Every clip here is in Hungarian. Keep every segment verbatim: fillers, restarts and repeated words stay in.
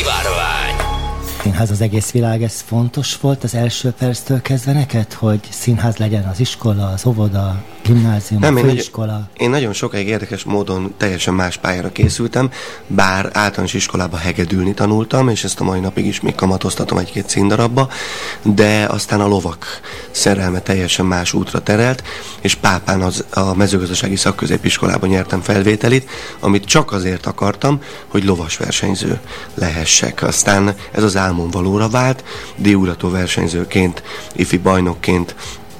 Szivárvány. Színház az egész világ, ez fontos volt az első perctől kezdve neked, hogy színház legyen az iskola, az óvoda, gimnázium, Nem, a én főiskola? Nagyon, én nagyon sokáig érdekes módon teljesen más pályára készültem, bár általános iskolában hegedülni tanultam, és ezt a mai napig is még kamatoztatom egy-két színdarabba, de aztán a lovak szerelme teljesen más útra terelt, és Pápán az, a mezőgazdasági szakközépiskolában nyertem felvételit, amit csak azért akartam, hogy lovas versenyző lehessek. Aztán ez az álmom valóra vált, díjúrató versenyzőként, ifi bajnokként,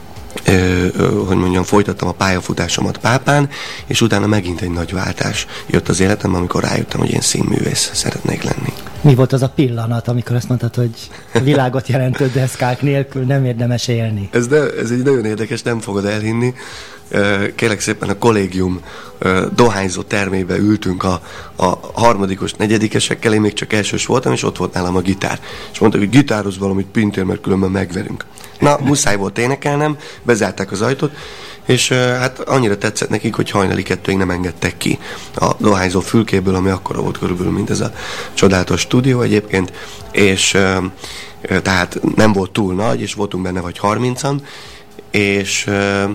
Ö, ö, hogy mondjam, folytattam a pályafutásomat Pápán, és utána megint egy nagy váltás jött az életemben, amikor rájöttem, hogy én színművész szeretnék lenni. Mi volt az a pillanat, amikor azt mondtad, hogy a világot jelentő deszkák nélkül nem érdemes élni? Ez, de, ez egy nagyon érdekes, nem fogod elhinni. Kérlek szépen, a kollégium dohányzó termébe ültünk a, a harmadikos, negyedikesekkel, én még csak elsős voltam, és ott volt nálam a gitár. És mondták, hogy gitározz valamit, Pintér, mert különben megverünk. Na, muszáj volt énekelnem, bezárták az ajtót, és hát annyira tetszett nekik, hogy hajnali kettőig nem engedtek ki a dohányzó fülkéből, ami akkora volt körülbelül, mint ez a csodálatos stúdió egyébként, és tehát nem volt túl nagy, és voltunk benne vagy harmincan, és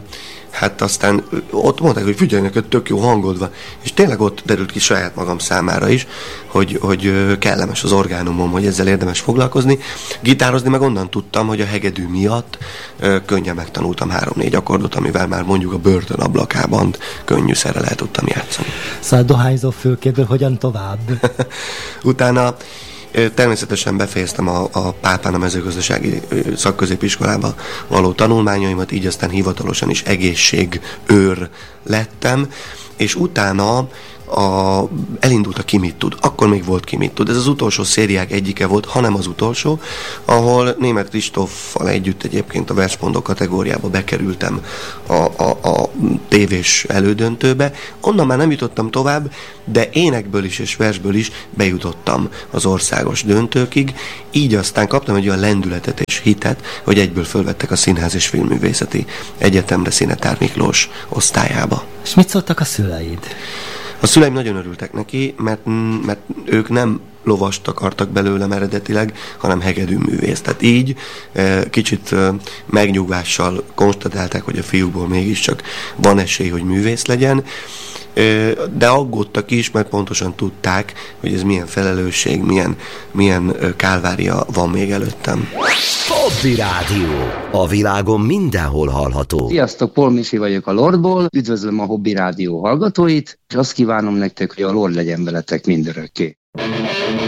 hát aztán ott mondták, hogy figyelj, neked tök jó hangod van, és tényleg ott derült ki saját magam számára is, hogy, hogy kellemes az orgánumom, hogy ezzel érdemes foglalkozni. Gitározni meg onnan tudtam, hogy a hegedű miatt könnyen megtanultam három-négy akkordot, amivel már mondjuk a börtön ablakában könnyűszerrel el tudtam játszani. Szóval a dohányzó fülkéből hogyan tovább? Utána természetesen befejeztem a, a Pápán a mezőgazdasági szakközépiskolába való tanulmányaimat, így aztán hivatalosan is egészségőr lettem, és utána a, elindult a Ki mit tud. Akkor még volt Ki mit tud. Ez az utolsó szériák egyike volt, hanem az utolsó, ahol Németh Kristóffal együtt egyébként a versmondó kategóriába bekerültem a, a, a tévés elődöntőbe. Onnan már nem jutottam tovább, de énekből is és versből is bejutottam az országos döntőkig. Így aztán kaptam egy olyan lendületet és hitet, hogy egyből fölvettek a Színház és Filmművészeti Egyetemre Szinetár Miklós osztályába. És mit szóltak a szüleid? A szüleim nagyon örültek neki, mert, mert ők nem lovast akartak belőlem eredetileg, hanem hegedűművész. Tehát így kicsit megnyugvással konstatálták, hogy a fiúból mégiscsak van esély, hogy művész legyen, de aggódtak is, mert pontosan tudták, hogy ez milyen felelősség, milyen, milyen kálvária van még előttem. Hobby Rádió. A világon mindenhol hallható. Sziasztok, Paul Misi vagyok a Lordból, üdvözlöm a Hobby Rádió hallgatóit, és azt kívánom nektek, hogy a Lord legyen veletek mindörökké.